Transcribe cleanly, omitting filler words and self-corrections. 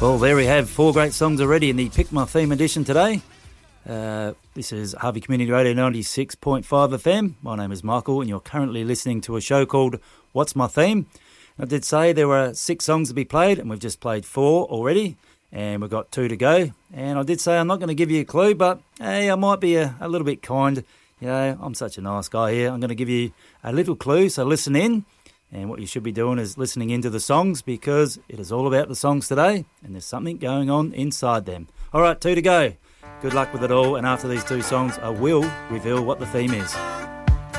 Well, there we have 4 great songs already in the Pick My Theme edition today. This is Harvey Community Radio 96.5 FM. My name is Michael and you're currently listening to a show called What's My Theme? I did say there were 6 songs to be played and we've just played 4 already and we've got 2 to go. And I did say I'm not going to give you a clue, but hey, I might be a little bit kind. You know, I'm such a nice guy here. I'm going to give you a little clue, so listen in. And what you should be doing is listening into the songs because it is all about the songs today and there's something going on inside them. All right, 2 to go. Good luck with it all. And after these 2 songs, I will reveal what the theme is.